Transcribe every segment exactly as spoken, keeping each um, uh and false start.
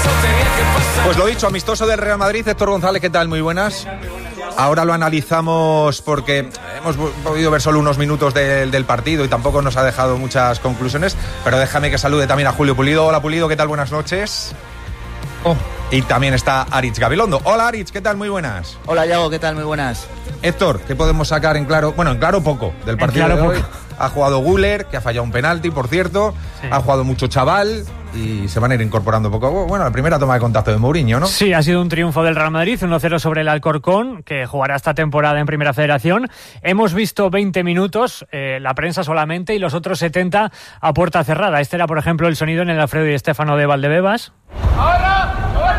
Pues lo dicho, amistoso del Real Madrid. Héctor González, ¿qué tal? Muy buenas. Ahora lo analizamos porque hemos podido ver solo unos minutos del, del partido y tampoco nos ha dejado muchas conclusiones, pero déjame que salude también a Julio Pulido. Hola Pulido, ¿qué tal? Buenas noches. Oh. Y también está Aritz Gabilondo. Hola Aritz, ¿qué tal? Muy buenas. Hola Yago, ¿qué tal? Muy buenas. Héctor, ¿qué podemos sacar en claro? Bueno, en claro poco del partido claro de hoy. Poco. Ha jugado Güler, que ha fallado un penalti, por cierto. Sí. Ha jugado mucho chaval y se van a ir incorporando poco. Bueno, la primera toma de contacto de Mourinho, ¿no? Sí, ha sido un triunfo del Real Madrid, uno cero sobre el Alcorcón, que jugará esta temporada en Primera Federación. Hemos visto veinte minutos, eh, la prensa solamente, y los otros setenta a puerta cerrada. Este era, por ejemplo, el sonido en el Alfredo y Stéfano de Valdebebas. ¡Ahora!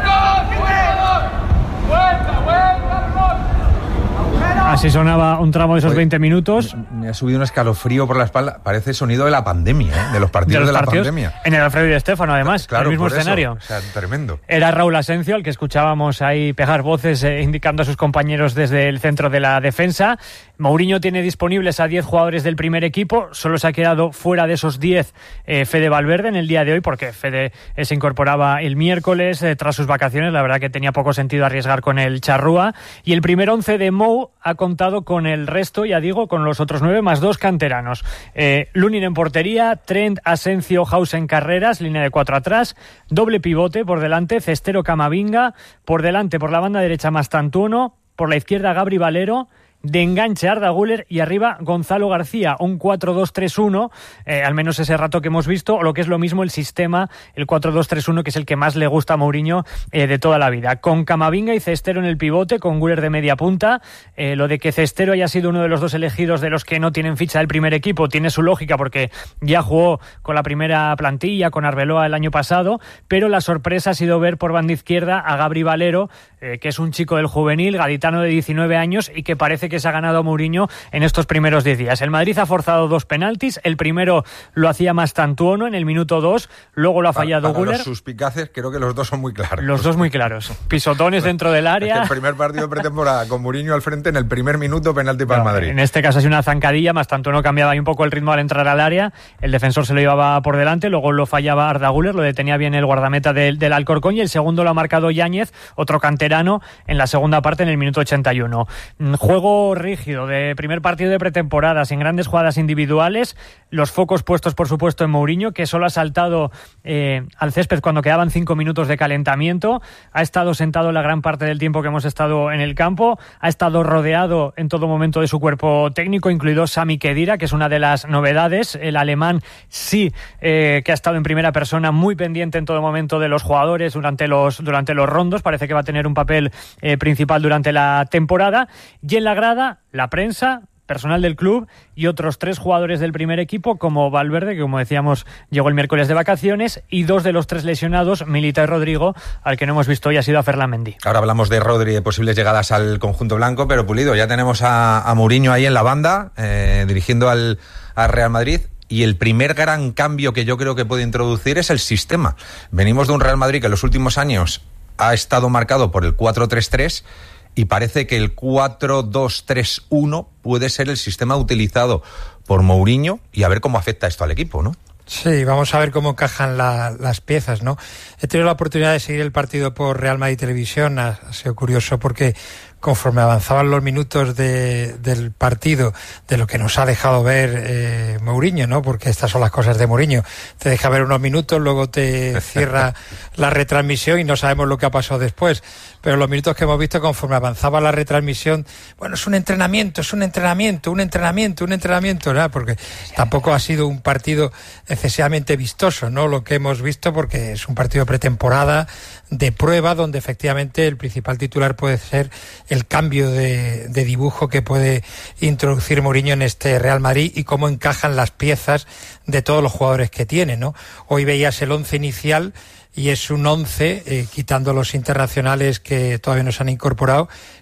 Así sonaba un tramo de esos veinte minutos. Me, me ha subido un escalofrío por la espalda. Parece sonido de la pandemia, ¿eh? De los partidos de, los de la partidos, pandemia. En el Alfredo y Stéfano, además, claro, el mismo escenario. Eso, o sea, tremendo. Era Raúl Asencio, al que escuchábamos ahí pegar voces eh, indicando a sus compañeros desde el centro de la defensa. Mourinho tiene disponibles a diez jugadores del primer equipo. Solo se ha quedado fuera de esos diez eh, Fede Valverde en el día de hoy, porque Fede eh, se incorporaba el miércoles eh, tras sus vacaciones. La verdad que tenía poco sentido arriesgar con el Charrúa. Y el primer once de Mou ha contado con el resto, ya digo, con los otros nueve más dos canteranos. Eh, Lunin en portería, Trent, Asencio, Hausen, Carreras, línea de cuatro atrás, doble pivote por delante, Cestero, Camavinga, por delante, por la banda derecha Mastantuono, por la izquierda Gabri Valero, de enganche Arda Güler y arriba Gonzalo García, un cuatro dos tres uno, eh, al menos ese rato que hemos visto, o lo que es lo mismo el sistema, el cuatro dos tres uno, que es el que más le gusta a Mourinho eh, de toda la vida, con Camavinga y Cestero en el pivote, con Güler de media punta. Eh, lo de que Cestero haya sido uno de los dos elegidos de los que no tienen ficha del primer equipo tiene su lógica, porque ya jugó con la primera plantilla, con Arbeloa el año pasado, pero la sorpresa ha sido ver por banda izquierda a Gabri Valero, eh, que es un chico del juvenil, gaditano de diecinueve años, y que parece que se ha ganado a Mourinho en estos primeros diez días. El Madrid ha forzado dos penaltis, el primero lo hacía Mastantuono en el minuto dos, luego lo ha fallado Güler. Los suspicaces, creo que los dos son muy claros. Los dos muy claros. Pisotones dentro del área. Es que el primer partido de pretemporada con Mourinho al frente, en el primer minuto penalti para no, el Madrid. En este caso ha sido una zancadilla, Mastantuono cambiaba ahí un poco el ritmo al entrar al área, el defensor se lo llevaba por delante, luego lo fallaba Arda Güler, lo detenía bien el guardameta del, del Alcorcón, y el segundo lo ha marcado Yáñez, otro canterano, en la segunda parte, en el minuto ochenta y uno. Juego rígido de primer partido de pretemporada, sin grandes jugadas individuales, los focos puestos por supuesto en Mourinho, que solo ha saltado eh, al césped cuando quedaban cinco minutos de calentamiento, ha estado sentado la gran parte del tiempo que hemos estado en el campo, ha estado rodeado en todo momento de su cuerpo técnico, incluido Sami Khedira, que es una de las novedades, el alemán sí eh, que ha estado en primera persona, muy pendiente en todo momento de los jugadores durante los, durante los rondos, parece que va a tener un papel eh, principal durante la temporada, y en la grada la prensa, personal del club y otros tres jugadores del primer equipo, como Valverde, que como decíamos llegó el miércoles de vacaciones, y dos de los tres lesionados, Militao y Rodrigo, al que no hemos visto hoy ha sido a Ferland Mendy. Ahora hablamos de Rodri, de posibles llegadas al conjunto blanco, pero Pulido, ya tenemos a, a Mourinho ahí en la banda, eh, dirigiendo al, al Real Madrid. Y el primer gran cambio que yo creo que puede introducir es el sistema. Venimos de un Real Madrid que en los últimos años ha estado marcado por el cuatro tres tres, y parece que el cuatro dos tres uno puede ser el sistema utilizado por Mourinho, y a ver cómo afecta esto al equipo, ¿no? Sí, vamos a ver cómo encajan la, las piezas, ¿no? He tenido la oportunidad de seguir el partido por Real Madrid Televisión, ha, ha sido curioso porque conforme avanzaban los minutos de, del partido, de lo que nos ha dejado ver eh, Mourinho, ¿no? Porque estas son las cosas de Mourinho. Te deja ver unos minutos, luego te cierra la retransmisión y no sabemos lo que ha pasado después. Pero los minutos que hemos visto, conforme avanzaba la retransmisión, bueno, es un entrenamiento, es un entrenamiento, un entrenamiento, un entrenamiento, ¿no? Porque tampoco ha sido un partido excesivamente vistoso, ¿no? Lo que hemos visto, porque es un partido de pretemporada, de prueba, donde efectivamente el principal titular puede ser el cambio de, de dibujo que puede introducir Mourinho en este Real Madrid y cómo encajan las piezas de todos los jugadores que tiene, ¿no? Hoy veías el once inicial y es un once, eh, quitando los internacionales que todavía no se han incorporado,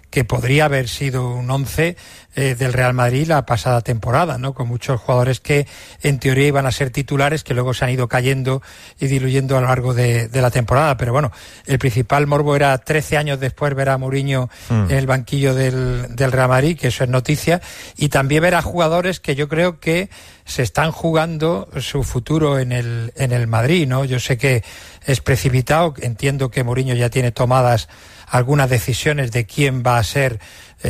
que podría haber sido un once eh, del Real Madrid la pasada temporada, ¿no? Con muchos jugadores que en teoría iban a ser titulares, que luego se han ido cayendo y diluyendo a lo largo de, de la temporada. Pero bueno, el principal morbo era trece años después ver a Mourinho mm. en el banquillo del, del Real Madrid, que eso es noticia, y también ver a jugadores que yo creo que se están jugando su futuro en el, en el Madrid, ¿no? Yo sé que es precipitado, entiendo que Mourinho ya tiene tomadas algunas decisiones de quién va a ser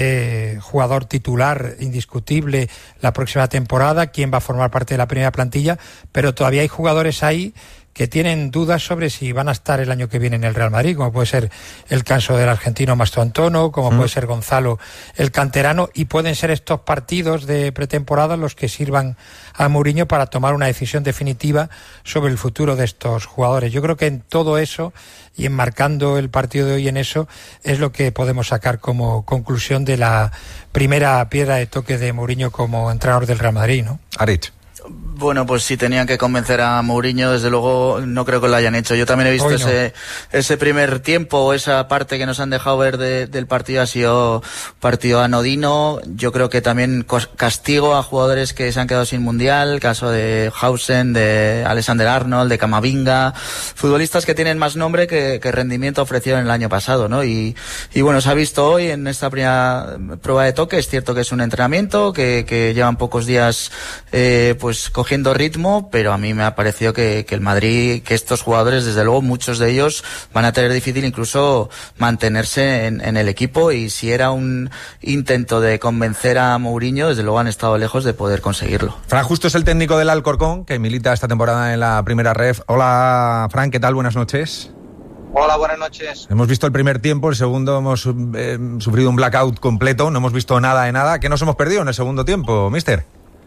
eh, jugador titular indiscutible la próxima temporada, quién va a formar parte de la primera plantilla, pero todavía hay jugadores ahí que tienen dudas sobre si van a estar el año que viene en el Real Madrid, como puede ser el caso del argentino Mastroantono, como mm. puede ser Gonzalo el canterano, y pueden ser estos partidos de pretemporada los que sirvan a Mourinho para tomar una decisión definitiva sobre el futuro de estos jugadores. Yo creo que en todo eso, y enmarcando el partido de hoy en eso, es lo que podemos sacar como conclusión de la primera piedra de toque de Mourinho como entrenador del Real Madrid, ¿no? Aritz. Bueno, pues si tenían que convencer a Mourinho, desde luego no creo que lo hayan hecho. Yo también he visto no. ese ese primer tiempo, esa parte que nos han dejado ver de, del partido, ha sido partido anodino. Yo creo que también castigo a jugadores que se han quedado sin mundial, caso de Hausen, de Alexander Arnold, de Camavinga, futbolistas que tienen más nombre que, que rendimiento ofrecieron el año pasado, ¿no? Y, y bueno, se ha visto hoy en esta primera prueba de toque. Es cierto que es un entrenamiento, que, que llevan pocos días eh, pues cogiendo ritmo, pero a mí me ha parecido que, que el Madrid, que estos jugadores, desde luego muchos de ellos van a tener difícil incluso mantenerse en, en el equipo, y si era un intento de convencer a Mourinho, desde luego han estado lejos de poder conseguirlo. Fran Justo es el técnico del Alcorcón, que milita esta temporada en la primera ref. Hola Fran, ¿qué tal? Buenas noches. Hola, buenas noches. Hemos visto el primer tiempo, el segundo hemos eh, sufrido un blackout completo, no hemos visto nada de nada. ¿Qué nos hemos perdido en el segundo tiempo, mister?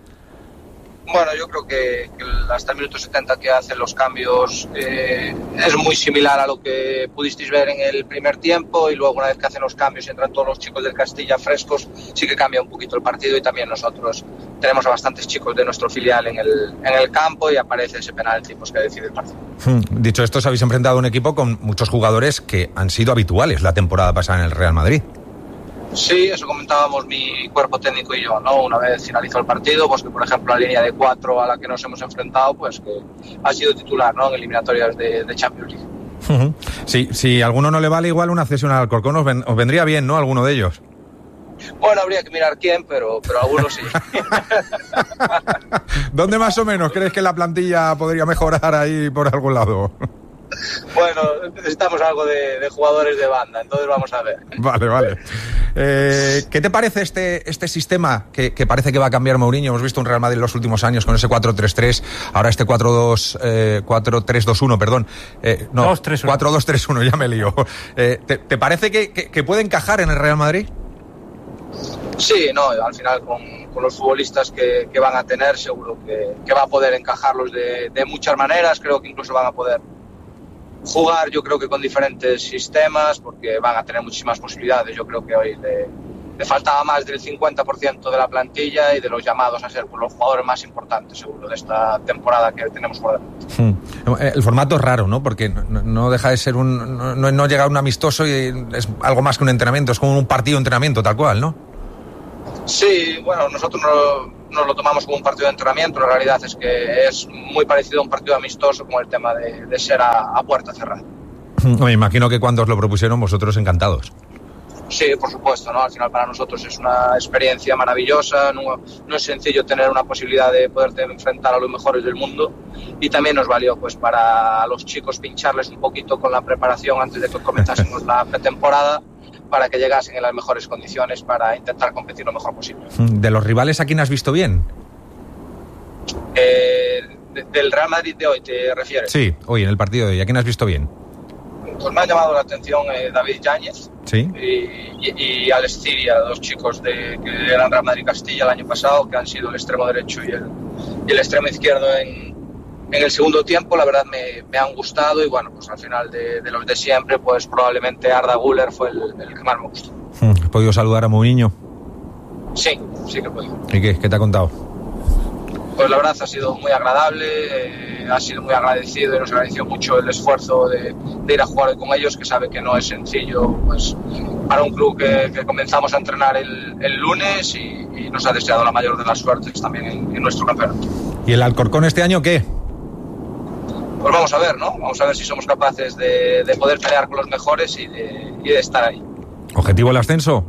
Bueno, yo creo que, que hasta el minuto setenta que hacen los cambios eh, es muy similar a lo que pudisteis ver en el primer tiempo, y luego una vez que hacen los cambios y entran todos los chicos del Castilla frescos, sí que cambia un poquito el partido, y también nosotros tenemos a bastantes chicos de nuestro filial en el, en el campo, y aparece ese penalti pues, que decide el partido. Hmm. Dicho esto, os habéis enfrentado a un equipo con muchos jugadores que han sido habituales la temporada pasada en el Real Madrid. Sí, eso comentábamos mi cuerpo técnico y yo, ¿no? Una vez finalizó el partido, pues que por ejemplo la línea de cuatro a la que nos hemos enfrentado, pues que ha sido titular, ¿no? En eliminatorias de, de Champions League. Uh-huh. Sí, si a alguno no le vale, igual una cesión al Alcorcón os, ven, os vendría bien, ¿no? Alguno de ellos. Bueno, habría que mirar quién, pero, pero algunos sí. ¿Dónde más o menos crees que la plantilla podría mejorar ahí por algún lado? Bueno, necesitamos algo de, de jugadores de banda, entonces vamos a ver. Vale, vale. Eh, ¿Qué te parece este este sistema que, que parece que va a cambiar Mourinho? Hemos visto un Real Madrid en los últimos años con ese cuatro tres tres, ahora este cuatro dos uno, perdón. Eh, no, cuatro dos tres uno, ya me lío. Eh, ¿te, ¿Te parece que, que, que puede encajar en el Real Madrid? Sí, no, al final con, con los futbolistas que, que van a tener, seguro que, que va a poder encajarlos de, de muchas maneras. Creo que incluso van a poder jugar, yo creo que con diferentes sistemas, porque van a tener muchísimas posibilidades. Yo creo que hoy le, le faltaba más del cincuenta por ciento de la plantilla y de los llamados a ser pues, los jugadores más importantes, seguro, de esta temporada que tenemos por delante. Hmm. El formato es raro, ¿no? Porque no, no deja de ser un... No, no llega un amistoso y es algo más que un entrenamiento, es como un partido de entrenamiento tal cual, ¿no? Sí, bueno, nosotros no, no lo tomamos como un partido de entrenamiento. La realidad es que es muy parecido a un partido amistoso, como el tema de, de ser a, a puerta cerrada. Me imagino que cuando os lo propusieron vosotros encantados. Sí, por supuesto, ¿no? Al final para nosotros es una experiencia maravillosa, no, no es sencillo tener una posibilidad de poderte enfrentar a los mejores del mundo, y también nos valió pues para a los chicos pincharles un poquito con la preparación antes de que comenzásemos la pretemporada, para que llegasen en las mejores condiciones para intentar competir lo mejor posible. ¿De los rivales a quién has visto bien? Eh, de, ¿Del Real Madrid de hoy te refieres? Sí, hoy en el partido de hoy, ¿a quién has visto bien? Pues me ha llamado la atención eh, David Yáñez, ¿sí? y, y, y Alex Ciria, dos chicos de, que eran Real Madrid Castilla el año pasado, que han sido el extremo derecho y el, y el extremo izquierdo en, en el segundo tiempo. La verdad me, me han gustado, y bueno, pues al final de, de los de siempre, pues probablemente Arda Güler fue el, el que más me gustó. ¿Has podido saludar a Mourinho? Sí, sí que he podido. ¿Y qué? ¿Qué te ha contado? Pues la verdad ha sido muy agradable, eh, ha sido muy agradecido, y nos agradeció mucho el esfuerzo de, de ir a jugar con ellos, que sabe que no es sencillo pues para un club que, que comenzamos a entrenar el, el lunes y, y nos ha deseado la mayor de las suertes también en, en nuestro campeonato. ¿Y el Alcorcón este año qué? Pues vamos a ver, ¿no? Vamos a ver si somos capaces de, de poder pelear con los mejores y de, y de estar ahí. ¿Objetivo el ascenso?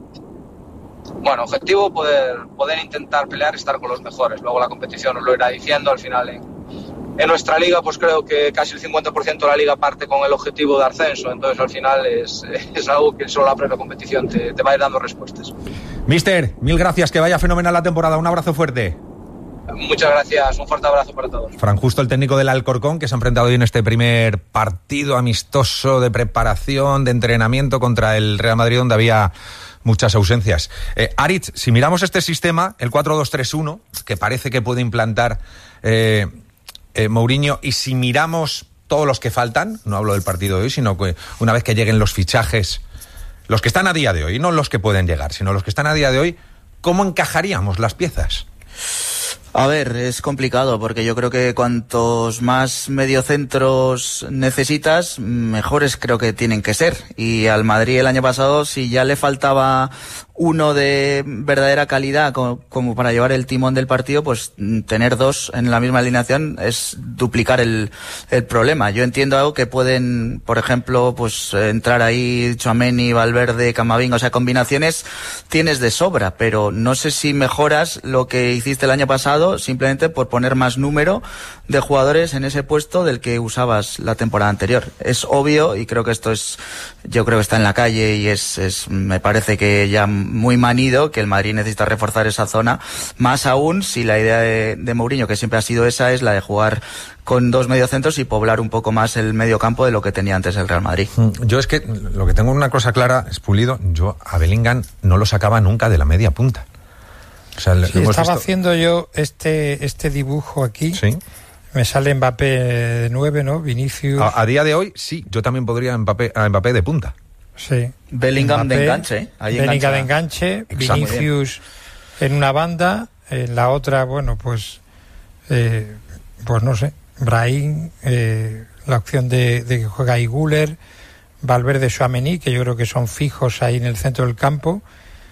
Bueno, objetivo poder, poder intentar pelear y estar con los mejores. Luego la competición nos lo irá diciendo. Al final en, en nuestra liga pues creo que casi el cincuenta por ciento de la liga parte con el objetivo de ascenso. Entonces al final es, es algo que solo la propia competición te, te va a ir dando respuestas. Mister, mil gracias, que vaya fenomenal la temporada. Un abrazo fuerte. Muchas gracias, un fuerte abrazo para todos. Fran Justo, el técnico del Alcorcón, que se ha enfrentado hoy en este primer partido amistoso de preparación, de entrenamiento contra el Real Madrid, donde había muchas ausencias. Eh, Aritz, si miramos este sistema, el cuatro dos tres uno, que parece que puede implantar eh, eh, Mourinho, y si miramos todos los que faltan, no hablo del partido de hoy, sino que una vez que lleguen los fichajes, los que están a día de hoy, no los que pueden llegar, sino los que están a día de hoy, ¿cómo encajaríamos las piezas? A ver, es complicado porque yo creo que cuantos más mediocentros necesitas, mejores creo que tienen que ser. Y al Madrid el año pasado, si ya le faltaba uno de verdadera calidad como, como para llevar el timón del partido, pues tener dos en la misma alineación es duplicar el, el problema. Yo entiendo algo que pueden, por ejemplo, pues entrar ahí Tchouaméni, Valverde, Camavinga, o sea, combinaciones tienes de sobra, pero no sé si mejoras lo que hiciste el año pasado simplemente por poner más número de jugadores en ese puesto del que usabas la temporada anterior. Es obvio, y creo que esto es, yo creo que está en la calle y es, es me parece que ya muy manido, que el Madrid necesita reforzar esa zona, más aún si la idea de, de Mourinho, que siempre ha sido esa, es la de jugar con dos mediocentros y poblar un poco más el medio campo de lo que tenía antes el Real Madrid. Yo es que lo que tengo una cosa clara es Pulido, yo a Bellingham no lo sacaba nunca de la media punta. O sea, sí, estaba visto... haciendo yo este este dibujo aquí. Sí. Me sale Mbappé de nueve, ¿no? Vinicius. A, a día de hoy, sí, yo también podría Mbappé, a Mbappé de punta. Sí. Bellingham Mbappé, de enganche, ¿eh? Ahí Bellingham de enganche, Exacto. Vinicius en una banda, en la otra, bueno, pues, eh, pues no sé, Brahim, eh, la opción de, de que juega ahí Güler, Valverde, Tchouaméni, que yo creo que son fijos ahí en el centro del campo.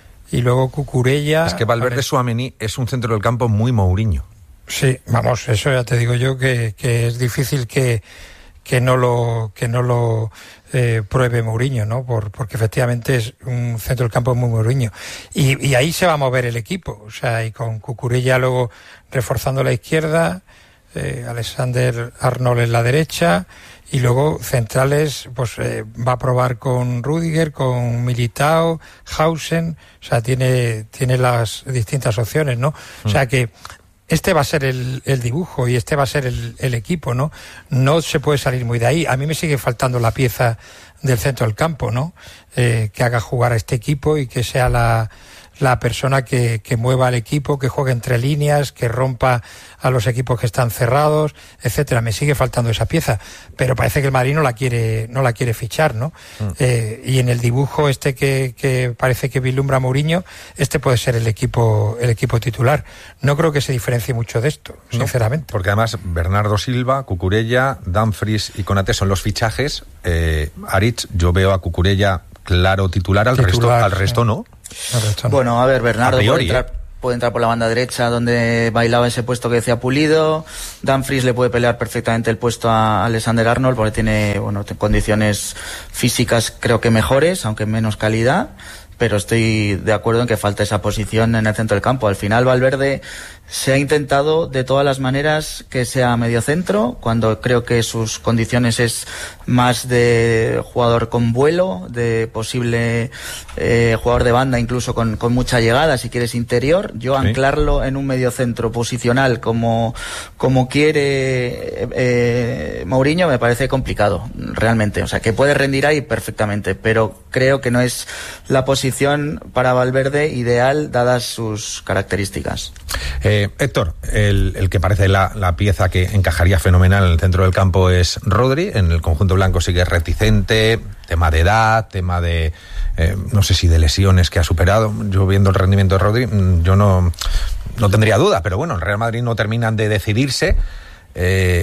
Y luego Cucurella. Es que Valverde Tchouaméni es un centro del campo muy Mourinho. Sí, vamos, eso ya te digo yo que, que es difícil que, que no lo que no lo eh, pruebe Mourinho, ¿no? Por, porque efectivamente es un centro del campo muy Mourinho. Y, y ahí se va a mover el equipo, o sea, y con Cucurella luego reforzando la izquierda, eh, Alexander Arnold en la derecha. Y luego centrales, pues eh, va a probar con Rüdiger, con Militao, Hausen, o sea, tiene tiene las distintas opciones, ¿no? Mm. O sea que este va a ser el, el dibujo y este va a ser el, el equipo, ¿no? No se puede salir muy de ahí. A mí me sigue faltando la pieza del centro del campo, ¿no? Eh, que haga jugar a este equipo y que sea la la persona que, que mueva al equipo, que juegue entre líneas, que rompa a los equipos que están cerrados, etcétera. Me sigue faltando esa pieza, pero parece que el Madrid no la quiere, no la quiere fichar, ¿no? Mm. Eh, y en el dibujo este que, que parece que vislumbra Mourinho, este puede ser el equipo, el equipo titular. No creo que se diferencie mucho de esto, no, sinceramente. Porque además Bernardo Silva, Cucurella, Dumfries y Konaté son los fichajes. Eh, Aritz, yo veo a Cucurella claro titular, al titular, resto, al resto sí. no. Bueno, a ver, Bernardo a priori, puede, entrar, ¿eh? puede entrar por la banda derecha donde bailaba ese puesto que decía Pulido. Dumfries le puede pelear perfectamente el puesto a Alexander Arnold porque tiene, bueno, condiciones físicas creo que mejores, aunque menos calidad. Pero estoy de acuerdo en que falta esa posición en el centro del campo. Al final Valverde se ha intentado de todas las maneras que sea mediocentro, cuando creo que sus condiciones es más de jugador con vuelo, de posible eh, jugador de banda, incluso con, con mucha llegada, si quieres interior. Yo sí. anclarlo en un mediocentro posicional como, como quiere eh, Mourinho me parece complicado, realmente. O sea, que puede rendir ahí perfectamente, pero creo que no es la posición para Valverde ideal dadas sus características. Eh, Héctor, el, el que parece la, la pieza que encajaría fenomenal en el centro del campo es Rodri. En el conjunto blanco sigue reticente, tema de edad, tema de eh, no sé si de lesiones que ha superado. Yo viendo el rendimiento de Rodri, yo no, no tendría duda, pero bueno, el Real Madrid no terminan de decidirse. Eh,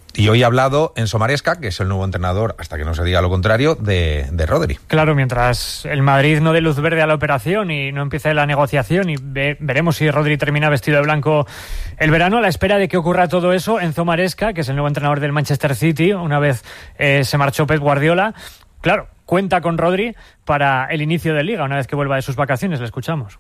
Y hoy ha hablado Enzo Maresca, que es el nuevo entrenador, hasta que no se diga lo contrario, de, de Rodri. Claro, mientras el Madrid no dé luz verde a la operación y no empiece la negociación y ve, veremos si Rodri termina vestido de blanco el verano, a la espera de que ocurra todo eso, Enzo Maresca, que es el nuevo entrenador del Manchester City, una vez eh, se marchó Pep Guardiola, claro, cuenta con Rodri para el inicio de Liga, una vez que vuelva de sus vacaciones. Le escuchamos.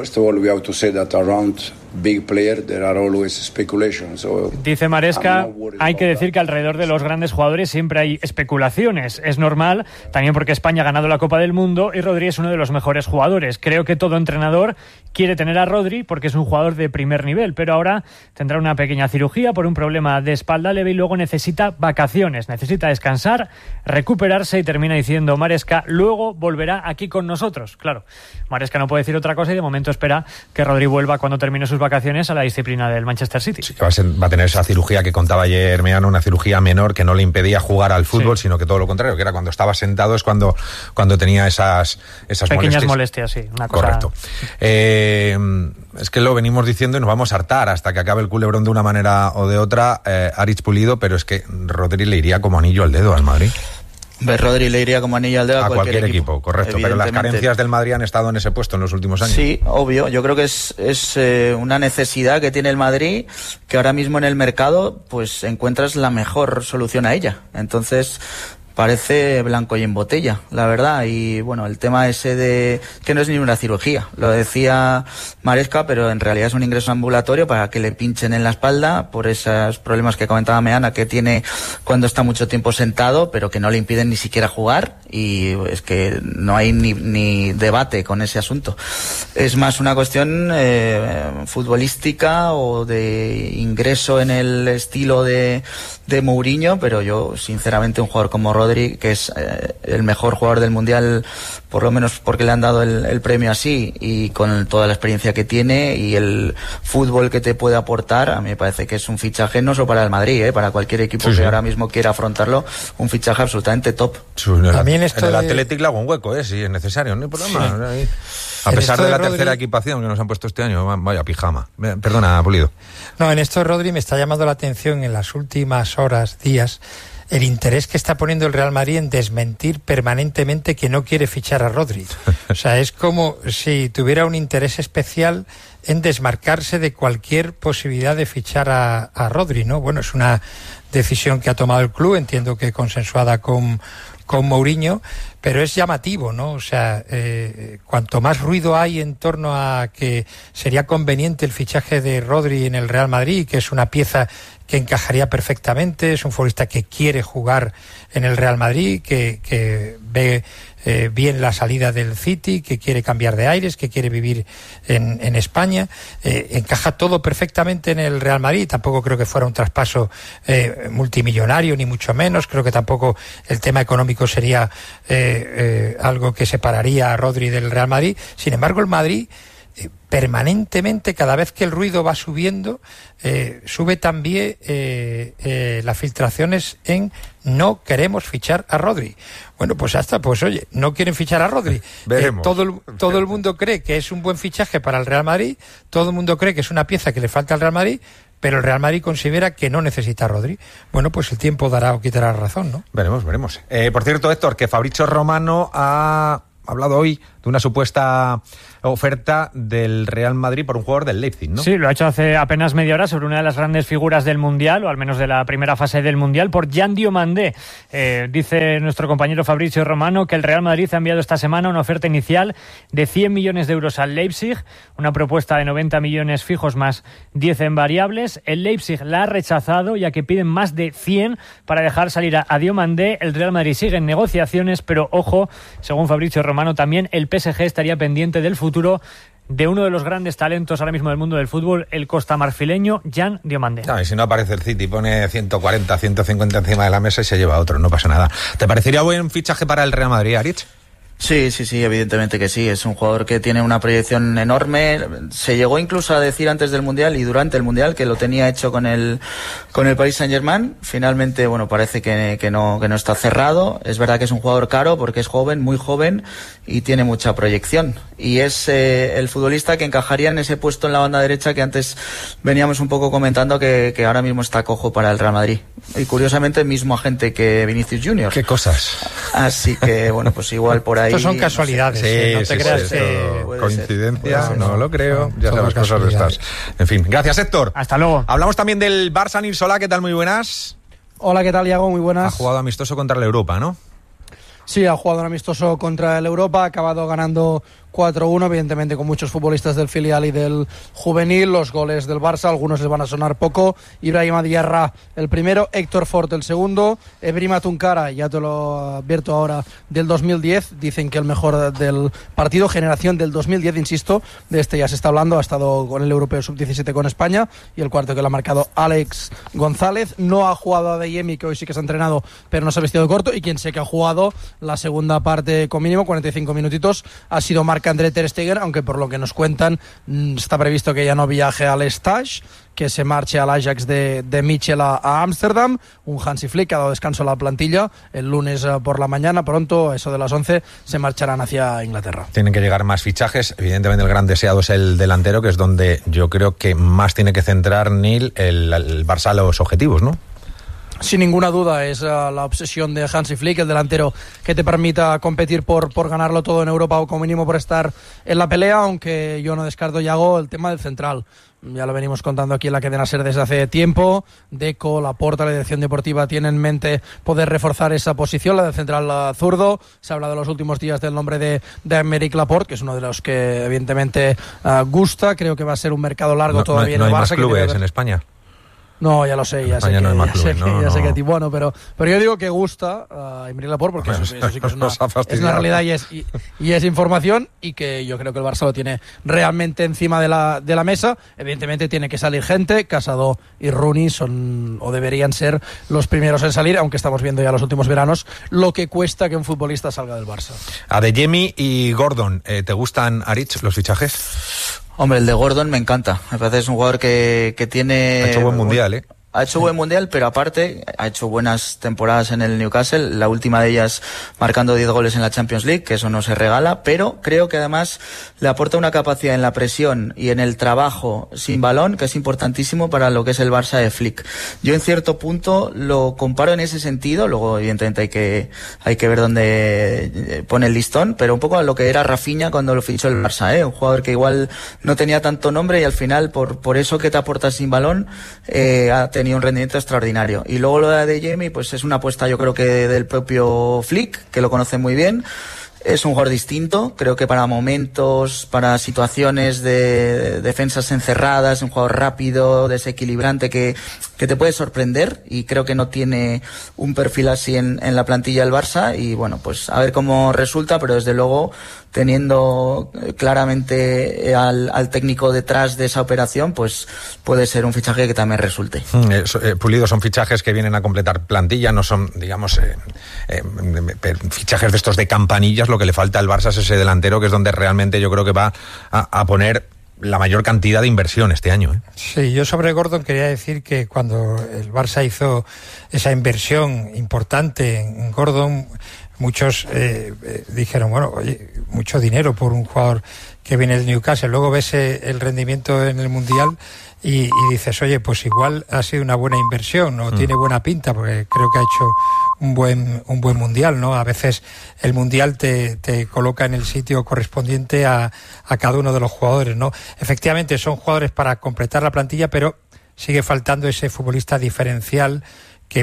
Dice Maresca, hay que decir que alrededor de los grandes jugadores siempre hay especulaciones. Es normal, también porque España ha ganado la Copa del Mundo y Rodri es uno de los mejores jugadores. Creo que todo entrenador quiere tener a Rodri porque es un jugador de primer nivel, pero ahora tendrá una pequeña cirugía por un problema de espalda leve y luego necesita vacaciones, necesita descansar, recuperarse y termina diciendo Maresca, luego volverá aquí con nosotros. Claro, Maresca no puede decir otra cosa y de momento espera que Rodri vuelva cuando termine sus vacaciones a la disciplina del Manchester City. Sí, va, a ser, va a tener esa cirugía que contaba ayer Meano, una cirugía menor que no le impedía jugar al fútbol, sí, sino que todo lo contrario, que era cuando estaba sentado es cuando, cuando tenía esas, esas pequeñas molestias. molestias, sí. Una cosa... Correcto. Eh, es que lo venimos diciendo y nos vamos a hartar hasta que acabe el culebrón de una manera o de otra, eh, Aritz Pulido, pero es que Rodri le iría como anillo al dedo al Madrid. Ver, Rodri le iría como anillo al dedo a, a cualquier, cualquier equipo, equipo correcto, pero las carencias del Madrid han estado en ese puesto en los últimos años. Sí, obvio, yo creo que es, es eh, una necesidad que tiene el Madrid, que ahora mismo en el mercado pues encuentras la mejor solución a ella, entonces parece blanco y en botella, la verdad. Y bueno, el tema ese de que no es ni una cirugía, lo decía Maresca, pero en realidad es un ingreso ambulatorio para que le pinchen en la espalda por esos problemas que comentaba Meana, que tiene cuando está mucho tiempo sentado, pero que no le impiden ni siquiera jugar, y es que no hay ni, ni debate con ese asunto. Es más una cuestión eh, futbolística o de ingreso en el estilo de, de Mourinho, pero yo sinceramente un jugador como Rodri, que es eh, el mejor jugador del Mundial, por lo menos porque le han dado el, el premio así, y con toda la experiencia que tiene y el fútbol que te puede aportar, a mí me parece que es un fichaje no solo para el Madrid, eh, para cualquier equipo sí, que sí. ahora mismo quiera afrontarlo, un fichaje absolutamente top. Sí, en el, También esto en el de... Athletic le hago un hueco, eh, si es necesario, no hay problema. Sí. A en pesar de la Rodri... tercera equipación que nos han puesto este año, vaya pijama. Perdona, Pulido. No, en esto Rodri me está llamando la atención en las últimas horas, días, el interés que está poniendo el Real Madrid en desmentir permanentemente que no quiere fichar a Rodri. O sea, es como si tuviera un interés especial en desmarcarse de cualquier posibilidad de fichar a, a Rodri, ¿no? Bueno, es una decisión que ha tomado el club, entiendo que consensuada con, con Mourinho, pero es llamativo, ¿no? O sea, eh, cuanto más ruido hay en torno a que sería conveniente el fichaje de Rodri en el Real Madrid, que es una pieza que encajaría perfectamente, es un futbolista que quiere jugar en el Real Madrid, que, que ve eh, bien la salida del City, que quiere cambiar de aires, que quiere vivir en, en España, eh, encaja todo perfectamente en el Real Madrid. Tampoco creo que fuera un traspaso eh, multimillonario, ni mucho menos. Creo que tampoco el tema económico sería eh, eh, algo que separaría a Rodri del Real Madrid. Sin embargo, el Madrid Eh, permanentemente, cada vez que el ruido va subiendo, eh, sube también eh, eh, las filtraciones en no queremos fichar a Rodri. Bueno, pues hasta, pues oye, no quieren fichar a Rodri. Eh, todo, el, todo el mundo cree que es un buen fichaje para el Real Madrid, todo el mundo cree que es una pieza que le falta al Real Madrid, pero el Real Madrid considera que no necesita a Rodri. Bueno, pues el tiempo dará o quitará la razón, ¿no? Veremos, veremos. Eh, por cierto, Héctor, que Fabrizio Romano ha hablado hoy de una supuesta oferta del Real Madrid por un jugador del Leipzig, ¿no? Sí, lo ha hecho hace apenas media hora sobre una de las grandes figuras del Mundial, o al menos de la primera fase del Mundial, por Jan Diomandé. Eh, dice nuestro compañero Fabrizio Romano que el Real Madrid ha enviado esta semana una oferta inicial de cien millones de euros al Leipzig, una propuesta de noventa millones fijos más diez en variables. El Leipzig la ha rechazado, ya que piden más de cien para dejar salir a, a Diomandé. El Real Madrid sigue en negociaciones, pero ojo, según Fabrizio Romano, también el P S G estaría pendiente del futuro de uno de los grandes talentos ahora mismo del mundo del fútbol, el costamarfileño Jan Diomandé. No, y si no aparece el City, pone ciento cuarenta, ciento cincuenta encima de la mesa y se lleva otro, no pasa nada. ¿Te parecería buen fichaje para el Real Madrid, Aritz? Sí, sí, sí, evidentemente que sí. Es un jugador que tiene una proyección enorme. Se llegó incluso a decir antes del Mundial y durante el Mundial que lo tenía hecho con el con el Paris Saint-Germain. Finalmente, bueno, parece que, que no que no está cerrado. Es verdad que es un jugador caro porque es joven, muy joven y tiene mucha proyección. Y es eh, el futbolista que encajaría en ese puesto en la banda derecha que antes veníamos un poco comentando que, que ahora mismo está cojo para el Real Madrid. Y curiosamente, mismo agente que Vinicius Junior. Qué cosas. Así que, bueno, pues igual por ahí. Estos son casualidades, no sé. ¿eh? No Sí, te sí, creas sí, que... coincidencia, ser, no ser, lo creo. son, ya son sabes cosas de estas. En fin, gracias, Héctor. Hasta luego. Hablamos también del Barça Nilsola, ¿qué tal? Muy buenas. Hola, ¿qué tal, Iago? Muy buenas. Ha jugado amistoso contra la Europa, ¿no? Sí, ha jugado un amistoso contra el Europa, ha acabado ganando cuatro uno, evidentemente con muchos futbolistas del filial y del juvenil. Los goles del Barça, algunos les van a sonar poco. Ibrahima Diarra el primero, Héctor Fort el segundo, Ebrima Tunkara, ya te lo advierto ahora, del dos mil diez. Dicen que el mejor del partido, generación del dos mil diez, insisto, de este ya se está hablando, ha estado con el Europeo sub diecisiete con España, y el cuarto que lo ha marcado Alex González. No ha jugado a Adeyemi, que hoy sí que se ha entrenado, pero no se ha vestido de corto, y quien sé que ha jugado la segunda parte con mínimo, cuarenta y cinco minutitos, ha sido Marc André ter Stegen, aunque por lo que nos cuentan está previsto que ya no viaje al Stage, que se marche al Ajax de, de Michel a Ámsterdam. Un Hansi Flick ha dado descanso a la plantilla. El lunes uh, por la mañana, pronto, a eso de las once, se marcharán hacia Inglaterra. Tienen que llegar más fichajes. Evidentemente el gran deseado es el delantero, que es donde yo creo que más tiene que centrar Neil el, el Barça los objetivos, ¿no? Sin ninguna duda, es uh, la obsesión de Hansi Flick, el delantero que te permita competir por, por ganarlo todo en Europa, o como mínimo por estar en la pelea, aunque yo no descarto, Yago, el tema del central. Ya lo venimos contando aquí en la cadena SER desde hace tiempo. Deco, Laporta, la dirección deportiva tiene en mente poder reforzar esa posición, la del central zurdo. Se ha hablado en los últimos días del nombre de, de Aymeric Laporte, que es uno de los que evidentemente uh, gusta. Creo que va a ser un mercado largo no, todavía no, en el no Barça. hay más clubes en España. No, ya lo sé, ya sé que, no ya sé, clubes, que, no, ya sé no. que bueno, pero, pero yo digo que gusta a Aymeric Laporte, porque eso, eso sí que es una, es una realidad y es, y, y es información, y que yo creo que el Barça lo tiene realmente encima de la, de la mesa. Evidentemente tiene que salir gente. Casado y Rooney son o deberían ser los primeros en salir, aunque estamos viendo ya los últimos veranos lo que cuesta que un futbolista salga del Barça. Adeyemi y Gordon, ¿eh, ¿te gustan, Aritz, los fichajes? Hombre, el de Gordon me encanta. Me parece que es un jugador que, que tiene... Ha hecho buen mundial, ¿eh? Ha hecho buen mundial, pero aparte ha hecho buenas temporadas en el Newcastle, la última de ellas marcando diez goles en la Champions League, que eso no se regala, pero creo que además le aporta una capacidad en la presión y en el trabajo sin balón que es importantísimo para lo que es el Barça de Flick. Yo en cierto punto lo comparo en ese sentido, luego evidentemente hay que hay que ver dónde pone el listón, pero un poco a lo que era Rafinha cuando lo fichó el Barça, ¿eh? Un jugador que igual no tenía tanto nombre y al final por por eso que te aporta sin balón eh, ha tenido un rendimiento extraordinario. Y luego lo de Adeyemi, pues es una apuesta yo creo que del propio Flick, que lo conoce muy bien. Es un jugador distinto, creo que para momentos, para situaciones de defensas encerradas, un jugador rápido, desequilibrante, que, que te puede sorprender, y creo que no tiene un perfil así en, en la plantilla del Barça, y bueno, pues a ver cómo resulta, pero desde luego teniendo claramente al, al técnico detrás de esa operación, pues puede ser un fichaje que también resulte. Mm, eh, eh, Pulido, son fichajes que vienen a completar plantilla, no son, digamos, eh, eh, fichajes de estos de campanillas. Lo que le falta al Barça es ese delantero, que es donde realmente yo creo que va a, a poner la mayor cantidad de inversión este año, ¿eh? Sí, yo sobre Gordon quería decir que cuando el Barça hizo esa inversión importante en Gordon, muchos eh, eh, dijeron, bueno, oye, mucho dinero por un jugador que viene del Newcastle. Luego ves eh, el rendimiento en el Mundial y, y dices, oye, pues igual ha sido una buena inversión, o mm. tiene buena pinta, porque creo que ha hecho un buen un buen Mundial, ¿no? A veces el Mundial te, te coloca en el sitio correspondiente a, a cada uno de los jugadores, ¿no? Efectivamente son jugadores para completar la plantilla, pero sigue faltando ese futbolista diferencial que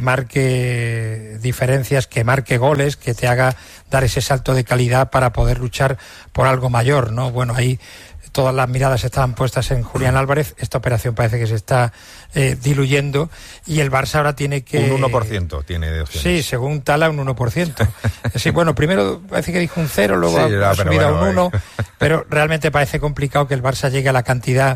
marque diferencias, que marque goles, que te haga dar ese salto de calidad para poder luchar por algo mayor, ¿no? Bueno, ahí todas las miradas estaban puestas en Julián Álvarez. Esta operación parece que se está eh, diluyendo, y el Barça ahora tiene que... Un uno por ciento tiene de opciones. Sí, según Tala, un uno por ciento. Sí, bueno, primero parece que dijo un cero, luego sí, ha, ha subido bueno, a un uno, pero realmente parece complicado que el Barça llegue a la cantidad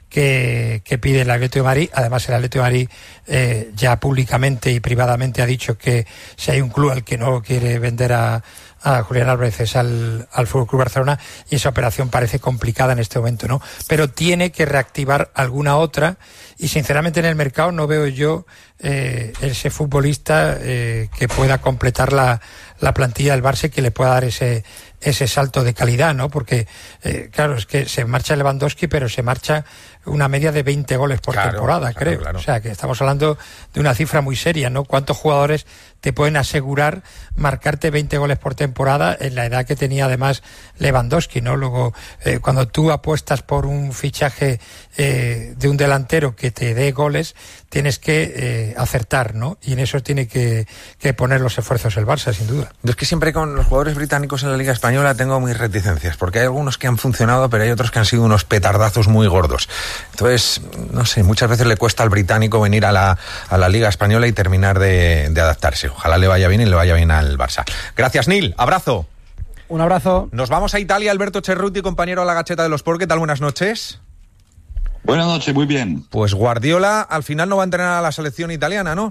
que, que pide el Atlético de Madrid. Además, el Atlético de Madrid eh, ya públicamente y privadamente ha dicho que si hay un club al que no quiere vender a a Julián Álvarez al, al F C Barcelona, y esa operación parece complicada en este momento, ¿no? Pero tiene que reactivar alguna otra, y sinceramente en el mercado no veo yo eh, ese futbolista eh, que pueda completar la, la plantilla del Barça y que le pueda dar ese ese salto de calidad, ¿no? Porque, eh, claro, es que se marcha Lewandowski, pero se marcha una media de veinte goles por claro, temporada, claro, creo. Claro. O sea, que estamos hablando de una cifra muy seria, ¿no? ¿Cuántos jugadores te pueden asegurar marcarte veinte goles por temporada en la edad que tenía además Lewandowski, ¿no? Luego, eh, cuando tú apuestas por un fichaje eh, de un delantero que te dé goles, tienes que eh, acertar, ¿no? Y en eso tiene que, que poner los esfuerzos el Barça, sin duda. Yo es que siempre con los jugadores británicos en la Liga Española tengo mis reticencias, porque hay algunos que han funcionado, pero hay otros que han sido unos petardazos muy gordos. Entonces, no sé, muchas veces le cuesta al británico venir a la, a la Liga Española y terminar de, de adaptarse. Ojalá le vaya bien y le vaya bien al Barça. Gracias, Nil. Abrazo. Un abrazo. Nos vamos a Italia. Alberto Cerruti, compañero a la Gacheta de los Sport. ¿Qué tal? Buenas noches. Buenas noches, muy bien. Pues Guardiola al final no va a entrenar a la selección italiana, ¿no?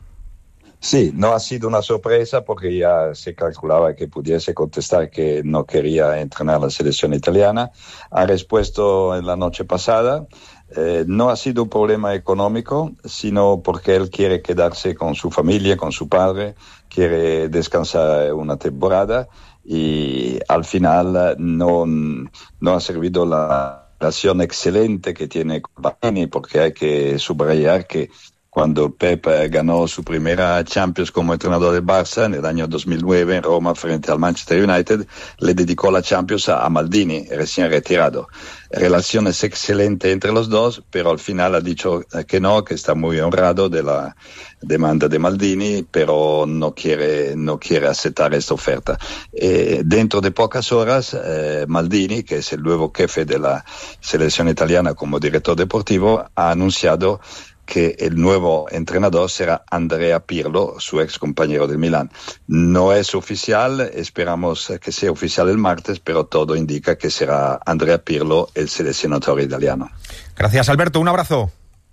Sí, no ha sido una sorpresa porque ya se calculaba que pudiese contestar que no quería entrenar a la selección italiana. Ha respuesto en la noche pasada. Eh, no ha sido un problema económico, sino porque él quiere quedarse con su familia, con su padre, quiere descansar una temporada y al final no, no ha servido la relación excelente que tiene con Maldini, porque hay que subrayar que cuando Pep ganó su primera Champions como entrenador del Barça en el año dos mil nueve en Roma frente al Manchester United, le dedicó la Champions a Maldini, recién retirado. Relaciones excelentes entre los dos, pero al final ha dicho que no, que está muy honrado de la demanda de Maldini, pero no quiere, no quiere aceptar esta oferta. Eh, dentro de pocas horas, eh, Maldini, que es el nuevo jefe de la selección italiana como director deportivo, ha anunciado que el nuevo entrenador será Andrea Pirlo, su ex compañero del Milán. No es oficial, esperamos que sea oficial el martes, pero todo indica que será Andrea Pirlo el seleccionador italiano. Gracias, Alberto, un abrazo.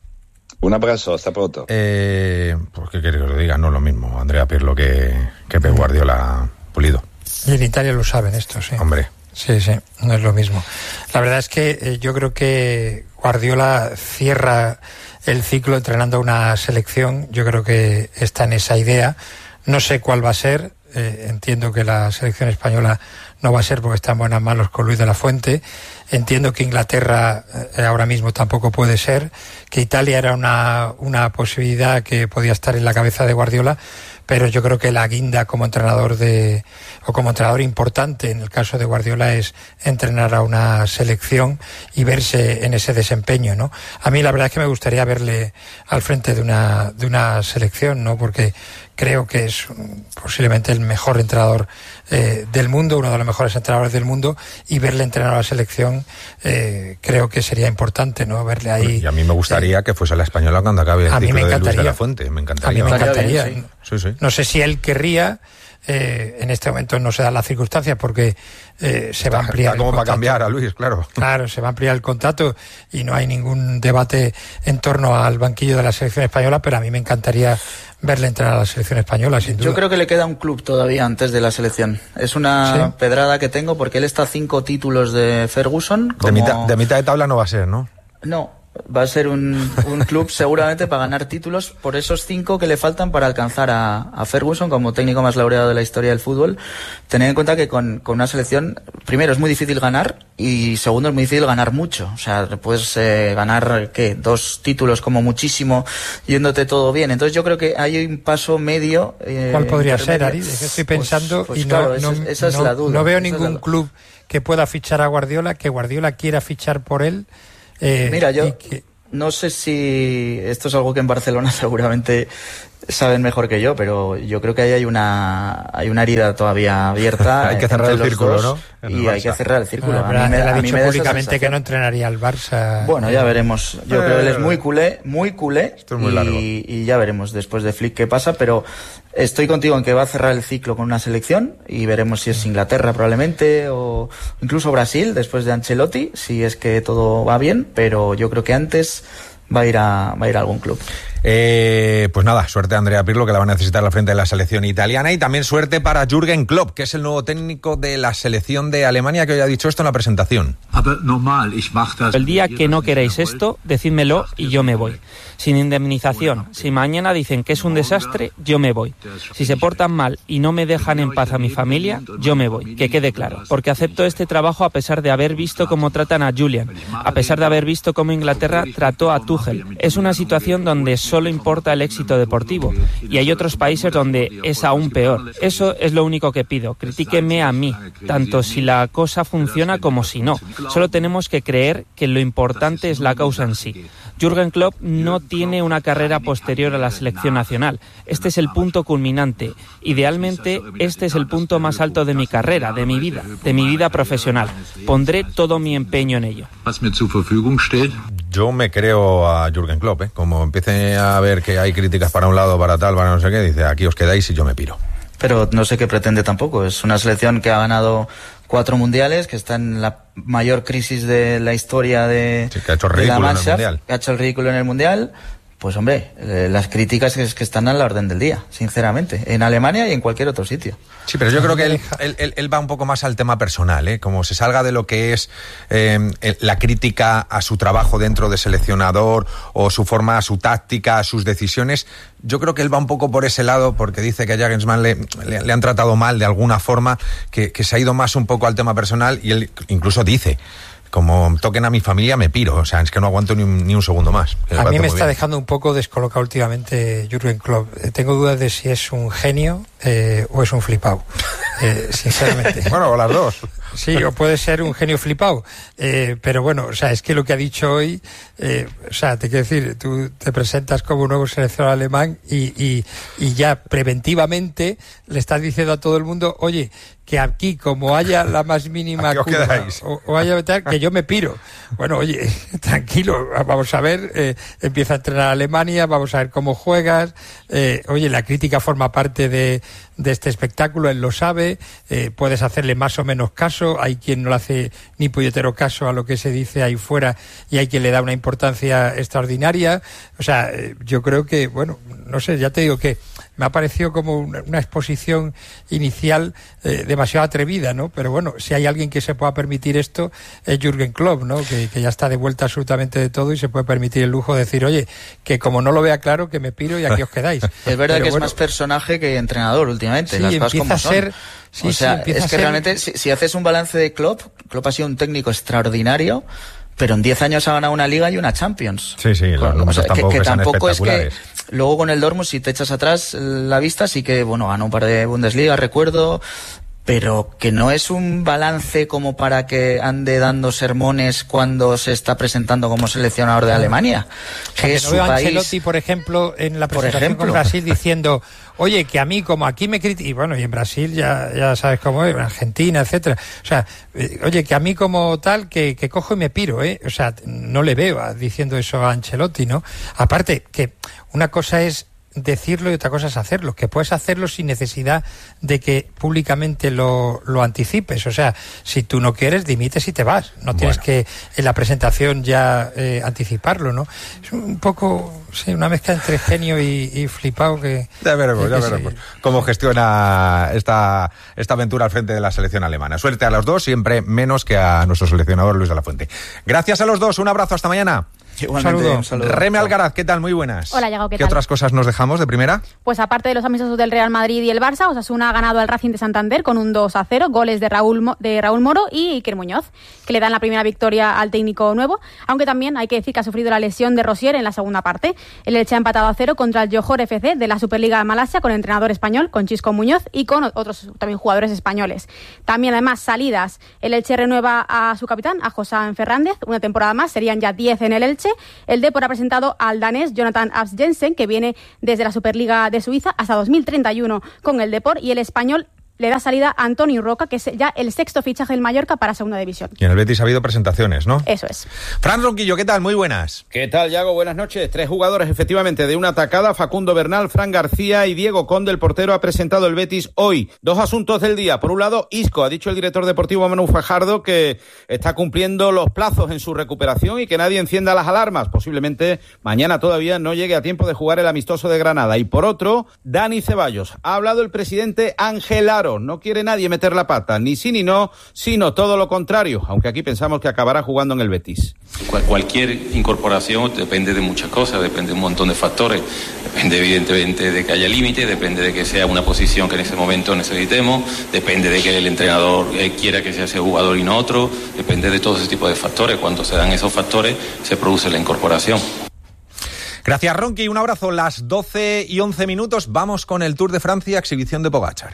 Un abrazo, hasta pronto. Eh, ¿Por qué queréis que os diga? No es lo mismo Andrea Pirlo que, que Pep Guardiola Pulido. Y en Italia lo saben esto, sí. Hombre. Sí, sí, no es lo mismo. La verdad es que eh, yo creo que Guardiola cierra el ciclo entrenando a una selección. Yo creo que está en esa idea. No sé cuál va a ser. Eh, entiendo que la selección española no va a ser porque está en buenas manos con Luis de la Fuente. Entiendo que Inglaterra eh, ahora mismo tampoco puede ser. Que Italia era una, una posibilidad que podía estar en la cabeza de Guardiola. Pero yo creo que la guinda como entrenador de o como entrenador importante en el caso de Guardiola es entrenar a una selección y verse en ese desempeño, ¿no? A mí la verdad es que me gustaría verle al frente de una de una selección, ¿no? Porque creo que es posiblemente el mejor entrenador eh, del mundo, uno de los mejores entrenadores del mundo, y verle entrenar a la selección eh, creo que sería importante, ¿no? Verle ahí. Y a mí me gustaría eh, que fuese la española cuando acabe el a ciclo mí me de encantaría. Luis de la Fuente. Me encantaría. A mí me encantaría. Sí, sí. Sí. No sé si él querría. Eh, en este momento no se dan las circunstancias porque eh, se va a ampliar. ¿Cómo va a cambiar a Luis? Claro. Claro, se va a ampliar el contrato y no hay ningún debate en torno al banquillo de la selección española, pero a mí me encantaría verle entrar a la selección española, sin duda. Yo creo que le queda un club todavía antes de la selección. Es una ¿Sí? pedrada que tengo porque él está a cinco títulos de Ferguson. Como... De, mitad, de mitad de tabla no va a ser, ¿no? No. Va a ser un, un club seguramente para ganar títulos por esos cinco que le faltan para alcanzar a, a Ferguson como técnico más laureado de la historia del fútbol. Tened en cuenta que con, con una selección, primero es muy difícil ganar y segundo es muy difícil ganar mucho. O sea, puedes eh, ganar, ¿qué? Dos títulos como muchísimo yéndote todo bien. Entonces yo creo que hay un paso medio. Eh, ¿Cuál podría ser, Ari? Es que estoy pensando pues, pues y claro, no, esa, no, esa es no, la duda. no veo esa ningún club que pueda fichar a Guardiola, que Guardiola quiera fichar por él. Eh, Mira, yo que... no sé si esto es algo que en Barcelona seguramente saben mejor que yo, pero yo creo que ahí hay una hay una herida todavía abierta. Hay que cerrar el círculo, ¿no? Y hay que cerrar el círculo. Bueno, a mí me, él ha dicho públicamente que no entrenaría al Barça. Bueno, ya veremos. Yo eh, creo que él es muy culé, muy culé. Esto es muy y, largo. y ya veremos después de Flick qué pasa, pero estoy contigo en que va a cerrar el ciclo con una selección y veremos si es Inglaterra probablemente o incluso Brasil después de Ancelotti, si es que todo va bien, pero yo creo que antes va a ir a, va a ir a algún club. Eh, pues nada, suerte a Andrea Pirlo, que la va a necesitar al frente de la selección italiana, y también suerte para Jürgen Klopp, que es el nuevo técnico de la selección de Alemania, que hoy ha dicho esto en la presentación. El día que no queréis esto, decídmelo y yo me voy. Sin indemnización. Si mañana dicen que es un desastre, yo me voy. Si se portan mal y no me dejan en paz a mi familia, yo me voy. Que quede claro. Porque acepto este trabajo a pesar de haber visto cómo tratan a Julian, a pesar de haber visto cómo Inglaterra trató a Tuchel. Es una situación donde solo importa el éxito deportivo, y hay otros países donde es aún peor. Eso es lo único que pido. Critíquenme a mí, tanto si la cosa funciona como si no. Solo tenemos que creer que lo importante es la causa en sí. Jürgen Klopp no tiene una carrera posterior a la selección nacional. Este es el punto culminante. Idealmente, este es el punto más alto de mi carrera, de mi vida, de mi vida profesional. Pondré todo mi empeño en ello. Yo me creo a Jürgen Klopp, ¿eh? Como empiece a ver que hay críticas para un lado, para tal, para no sé qué, dice, aquí os quedáis y yo me piro. Pero no sé qué pretende tampoco. Es una selección que ha ganado cuatro mundiales, que está en la mayor crisis de la historia de, sí, que ha hecho de la Mannschaft, en el mundial. que ha hecho el ridículo en el mundial. Pues hombre, eh, las críticas es que están a la orden del día, sinceramente, en Alemania y en cualquier otro sitio. Sí, pero yo creo que él, él, él, él va un poco más al tema personal, ¿eh? Como se salga de lo que es eh, la crítica a su trabajo dentro de seleccionador, o su forma, su táctica, sus decisiones. Yo creo que él va un poco por ese lado, porque dice que a Jürgen le, le, le han tratado mal de alguna forma, que, que se ha ido más un poco al tema personal, y él incluso dice, como toquen a mi familia me piro, o sea, es que no aguanto ni un, ni un segundo más. A mí me está bien. dejando un poco descolocado últimamente Jürgen Klopp. Eh, tengo dudas de si es un genio eh, o es un flipao, eh, sinceramente. Bueno, o las dos. Sí, o puede ser un genio flipao, eh, pero bueno, o sea, es que lo que ha dicho hoy, eh, o sea, te quiero decir, tú te presentas como un nuevo seleccionador alemán y, y, y ya preventivamente le estás diciendo a todo el mundo, oye, que aquí como haya la más mínima curva o, o haya que yo me piro. Bueno, oye, tranquilo, vamos a ver, eh, empieza a entrenar a Alemania, vamos a ver cómo juegas, eh, oye, la crítica forma parte de, de este espectáculo, él lo sabe, eh, puedes hacerle más o menos caso, hay quien no le hace ni puñetero caso a lo que se dice ahí fuera y hay quien le da una importancia extraordinaria, o sea, eh, yo creo que, bueno, no sé, ya te digo que me ha parecido como una, una exposición inicial eh, demasiado atrevida, ¿no? Pero bueno, si hay alguien que se pueda permitir esto es Jürgen Klopp, ¿no? Que, que ya está de vuelta absolutamente de todo y se puede permitir el lujo de decir, oye, que como no lo vea claro, que me piro y aquí os quedáis. Es verdad Pero que bueno, es más personaje que entrenador últimamente. Sí, las cosas empieza como a ser... son. Sí, o sea, sí, empieza es a que ser... realmente, si, si haces un balance de Klopp, Klopp ha sido un técnico extraordinario, pero en diez años ha ganado una Liga y una Champions. Sí, sí, Con, los o sea, tampoco que, que, que tampoco es que espectaculares. luego con el Dortmund, si te echas atrás la vista, sí que, bueno, ganó un par de Bundesliga, recuerdo, pero que no es un balance como para que ande dando sermones cuando se está presentando como seleccionador de Alemania. O sea, que, que no veo a Ancelotti, por ejemplo, en la presentación con Brasil diciendo, oye, que a mí como aquí me critican, y bueno, y en Brasil ya, ya sabes cómo es, en Argentina, etcétera. O sea, eh, oye, que a mí como tal, que, que cojo y me piro, ¿eh? O sea, no le veo a, diciendo eso a Ancelotti, ¿no? Aparte, que una cosa es decirlo y otra cosa es hacerlo, que puedes hacerlo sin necesidad de que públicamente lo, lo anticipes, o sea, si tú no quieres, dimites y te vas, no tienes bueno. que en la presentación ya eh, anticiparlo, ¿no? Es un poco, sí, una mezcla entre genio y, y flipado que... Ya veremos, ya veremos cómo gestiona esta, esta aventura al frente de la selección alemana. Suerte a los dos, siempre menos que a nuestro seleccionador Luis de la Fuente. Gracias a los dos, un abrazo, hasta mañana. Un saludo. un saludo. Reme Algaraz, ¿qué tal? Muy buenas. Hola, Yago, ¿qué, ¿Qué tal? otras cosas nos dejamos de primera? Pues aparte de los amistosos del Real Madrid y el Barça, Osasuna ha ganado al Racing de Santander con un dos a cero, goles de Raúl, de Raúl Moro y Iker Muñoz, que le dan la primera victoria al técnico nuevo, aunque también hay que decir que ha sufrido la lesión de Rosier en la segunda parte. El Elche ha empatado a cero contra el Johor F C de la Superliga de Malasia con entrenador español, con Chisco Muñoz y con otros también jugadores españoles. También además salidas, el Elche renueva a su capitán, a Josán Fernández, una temporada más, serían ya diez en el Elche. El Depor ha presentado al danés Jonathan Abs Jensen, que viene desde la Superliga de Suiza hasta dos mil treinta y uno con el Depor, y el español le da salida a Antonio Roca, que es ya el sexto fichaje del Mallorca para Segunda División. Y en el Betis ha habido presentaciones, ¿no? Eso es. Fran Ronquillo, ¿qué tal? Muy buenas. ¿Qué tal, Yago? Buenas noches. Tres jugadores, efectivamente, de una atacada. Facundo Bernal, Fran García y Diego Conde, el portero, ha presentado el Betis hoy. Dos asuntos del día. Por un lado, Isco. Ha dicho el director deportivo Manu Fajardo que está cumpliendo los plazos en su recuperación y que nadie encienda las alarmas. Posiblemente mañana todavía no llegue a tiempo de jugar el amistoso de Granada. Y por otro, Dani Ceballos. Ha hablado el presidente Ángel Aro. No quiere nadie meter la pata, ni sí ni no, sino todo lo contrario, aunque aquí pensamos que acabará jugando en el Betis. Cual, cualquier incorporación depende de muchas cosas, depende de un montón de factores. Depende evidentemente de que haya límite, depende de que sea una posición que en ese momento necesitemos, depende de que el entrenador eh, quiera que sea ese jugador y no otro, depende de todo ese tipo de factores. Cuando se dan esos factores se produce la incorporación. Gracias, Ronqui. Un abrazo. Las doce y once minutos. Vamos con el Tour de Francia, exhibición de Pogačar.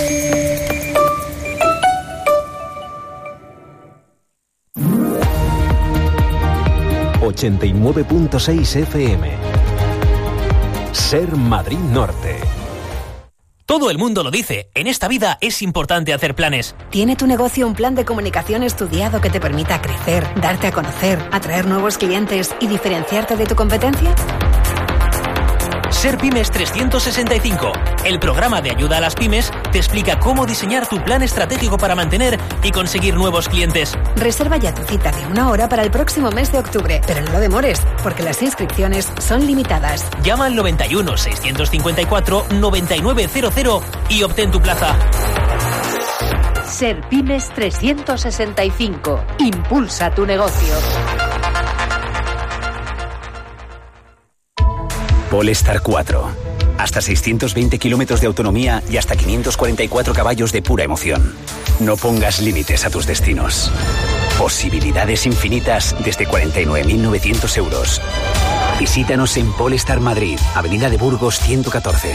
ochenta y nueve punto seis F M. Ser Madrid Norte. Todo el mundo lo dice, en esta vida es importante hacer planes. ¿Tiene tu negocio un plan de comunicación estudiado que te permita crecer, darte a conocer, atraer nuevos clientes y diferenciarte de tu competencia? Ser Pymes trescientos sesenta y cinco, el programa de ayuda a las pymes, te explica cómo diseñar tu plan estratégico para mantener y conseguir nuevos clientes. Reserva ya tu cita de una hora para el próximo mes de octubre, pero no lo demores, porque las inscripciones son limitadas. Llama al noventa y uno, seiscientos cincuenta y cuatro, noventa y nueve cero cero y obtén tu plaza. Ser Pymes trescientos sesenta y cinco. Impulsa tu negocio. Polestar cuatro. Hasta seiscientos veinte kilómetros de autonomía y hasta quinientos cuarenta y cuatro caballos de pura emoción. No pongas límites a tus destinos. Posibilidades infinitas desde cuarenta y nueve mil novecientos euros. Visítanos en Polestar Madrid, Avenida de Burgos ciento catorce.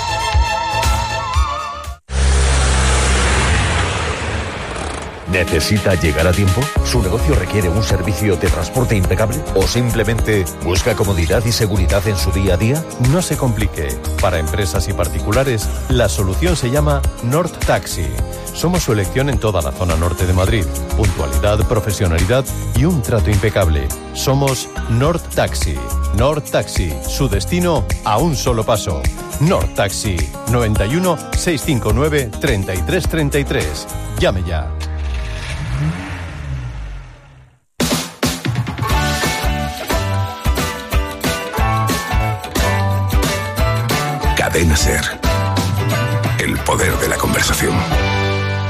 ¿Necesita llegar a tiempo? ¿Su negocio requiere un servicio de transporte impecable? ¿O simplemente busca comodidad y seguridad en su día a día? No se complique. Para empresas y particulares, la solución se llama Nord Taxi. Somos su elección en toda la zona norte de Madrid. Puntualidad, profesionalidad y un trato impecable. Somos Nord Taxi. Nord Taxi, su destino a un solo paso. Nord Taxi, noventa y uno, seiscientos cincuenta y nueve, treinta y tres treinta y tres. Llame ya. Cadena Ser. El poder de la conversación.